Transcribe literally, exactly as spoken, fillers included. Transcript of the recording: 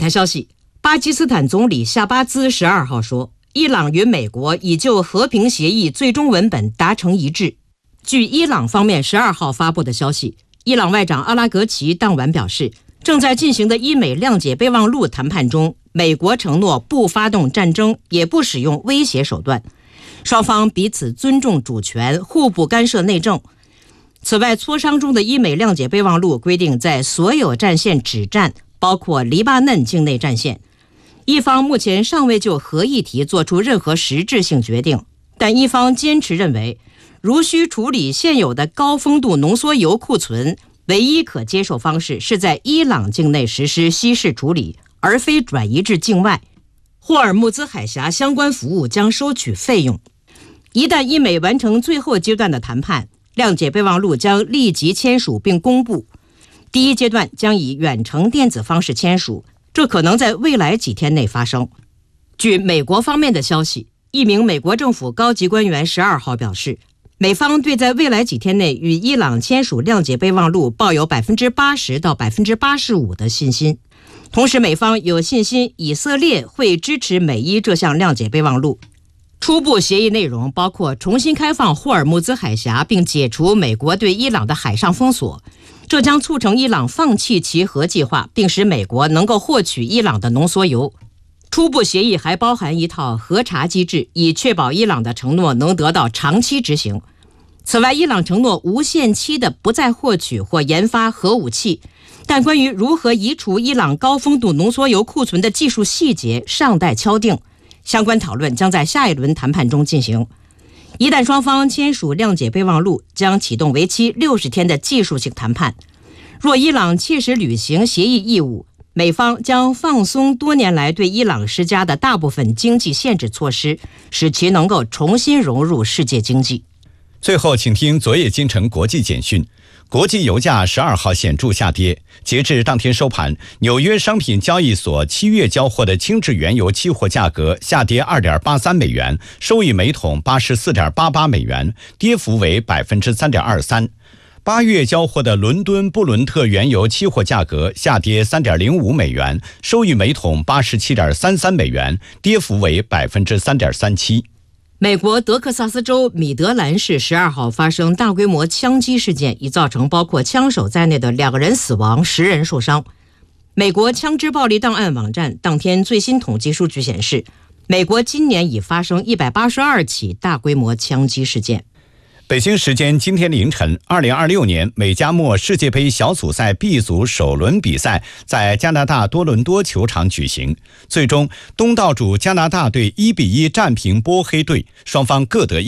台消息，巴基斯坦总理夏巴兹十二号说，伊朗与美国已就和平协议最终文本达成一致。据伊朗方面十二号发布的消息，伊朗外长阿拉格齐当晚表示，正在进行的伊美谅解备忘录谈判中，美国承诺不发动战争，也不使用威胁手段，双方彼此尊重主权，互不干涉内政。此外，磋商中的伊美谅解备忘录规定，在所有战线止战，包括黎巴嫩境内战线。一方目前尚未就核议题做出任何实质性决定，但一方坚持认为，如需处理现有的高丰度浓缩铀库存，唯一可接受方式是在伊朗境内实施稀释处理，而非转移至境外。霍尔木兹海峡相关服务将收取费用。一旦伊美完成最后阶段的谈判，谅解备忘录将立即签署并公布。第一阶段将以远程电子方式签署，这可能在未来几天内发生。据美国方面的消息，一名美国政府高级官员十二号表示，美方对在未来几天内与伊朗签署谅解备忘录抱有百分之八十到百分之八十五的信心。同时，美方有信心以色列会支持美伊这项谅解备忘录。初步协议内容包括重新开放霍尔木兹海峡，并解除美国对伊朗的海上封锁，这将促成伊朗放弃其核计划，并使美国能够获取伊朗的浓缩铀。初步协议还包含一套核查机制，以确保伊朗的承诺能得到长期执行。此外，伊朗承诺无限期的不再获取或研发核武器，但关于如何移除伊朗高丰度浓缩铀库存的技术细节尚待敲定，相关讨论将在下一轮谈判中进行。一旦双方签署谅解备忘录，将启动为期六十天的技术性谈判。若伊朗切实履行协议义务，美方将放松多年来对伊朗施加的大部分经济限制措施，使其能够重新融入世界经济。 最后，请听昨夜今晨国际简讯。国际油价十二号显著下跌，截至当天收盘，纽约商品交易所七月交货的轻质原油期货价格下跌 二点八三美元，收于每桶 八十四点八八美元，跌幅为 百分之三点二三。八月交货的伦敦布伦特原油期货价格下跌 三点零五美元，收于每桶 八十七点三三美元，跌幅为 百分之三点三七。 美国德克萨斯州米德兰市十二号发生大规模枪击事件，已造成包括枪手在内的两个人死亡，十人受伤。美国枪支暴力档案网站当天最新统计数据显示，美国今年已发生一百八十二起大规模枪击事件。 北京时间今天凌晨，二零二六年美加墨世界杯小组赛 B 组首轮比赛在加拿大多伦多球场举行，最终东道主加拿大队一比一战平波黑队，双方各得一